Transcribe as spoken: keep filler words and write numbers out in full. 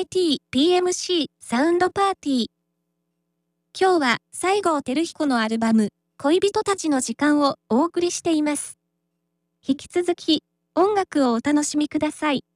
イティー ピーエムシー サウンドパーティー。今日は西郷輝彦のアルバム、恋人たちの時間をお送りしています。引き続き音楽をお楽しみください。